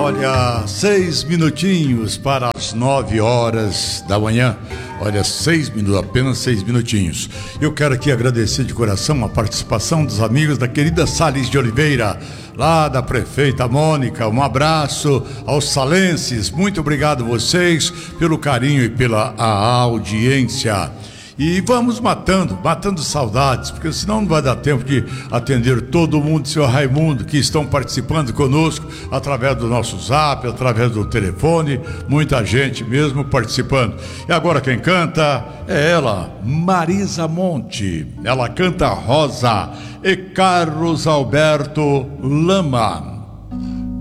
Olha, 6 minutinhos para as 9 horas da manhã. Olha, 6 minutos, apenas 6 minutinhos. Eu quero aqui agradecer de coração a participação dos amigos da querida Salles de Oliveira, lá da prefeita Mônica. Um abraço aos salenses. Muito obrigado a vocês pelo carinho e pela audiência. E vamos matando saudades, porque senão não vai dar tempo de atender todo mundo, senhor Raimundo, que estão participando conosco através do nosso zap, através do telefone, muita gente mesmo participando. E agora quem canta é ela, Marisa Monte. Ela canta Rosa e Carlos Alberto Lama.